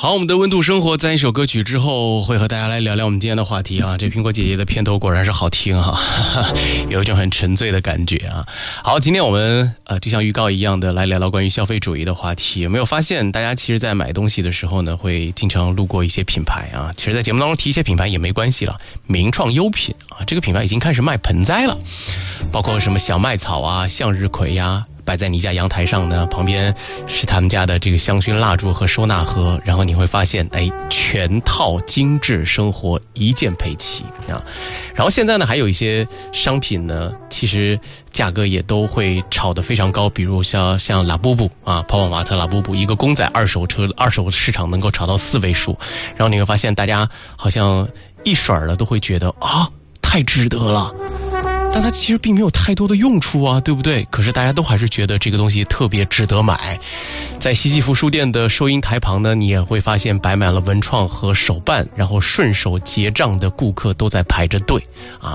好，我们的温度生活在一首歌曲之后，会和大家来聊聊我们今天的话题啊。这苹果姐姐的片头果然是好听哈，有一种很沉醉的感觉啊。好，今天我们就像预告一样的来聊聊关于消费主义的话题。有没有发现大家其实在买东西的时候呢，会经常路过一些品牌啊？其实在节目当中提一些品牌也没关系了。名创优品啊，这个品牌已经开始卖盆栽了，包括什么小麦草啊、向日葵呀，摆在你家阳台上呢，旁边是他们家的这个香薰蜡烛和收纳盒，然后你会发现，全套精致生活一键配齐啊。然后现在呢，还有一些商品呢，其实价格也都会炒得非常高，比如像拉布布啊，泡泡玛特拉布布，一个公仔二手市场能够炒到4位数，然后你会发现大家好像一甩儿的都会觉得啊，太值得了。但它其实并没有太多的用处啊，对不对？可是大家都还是觉得这个东西特别值得买。在西西弗书店的收银台旁呢，你也会发现摆满了文创和手办，然后顺手结账的顾客都在排着队。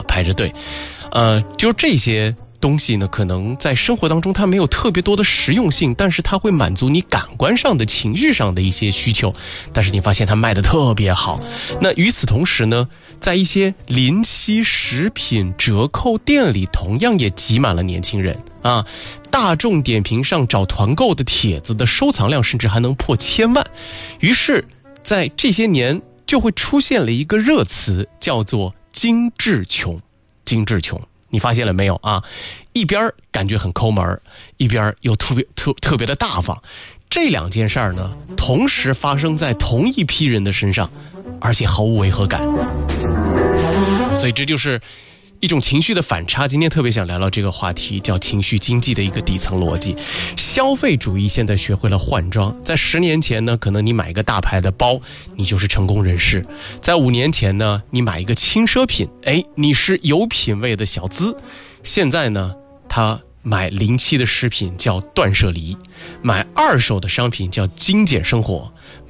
就这些东西呢，可能在生活当中它没有特别多的实用性，但是它会满足你感官上的情绪上的一些需求，但是你发现它卖得特别好。那与此同时呢，在一些临期食品折扣店里同样也挤满了年轻人啊。大众点评上找团购的帖子的收藏量甚至还能破1000万，于是在这些年就会出现了一个热词，叫做精致穷。精致穷你发现了没有啊？一边感觉很抠门，一边又特别的大方。这两件事儿呢，同时发生在同一批人的身上，而且毫无违和感。所以这就是一种情绪的反差。今天特别想聊聊这个话题，叫情绪经济的一个底层逻辑。消费主义现在学会了换装，在10年前呢，可能你买一个大牌的包，你就是成功人士；在5年前呢，你买一个轻奢品，你是有品位的小资。现在呢，他买临期的食品叫断舍离，买二手的商品叫精简生活。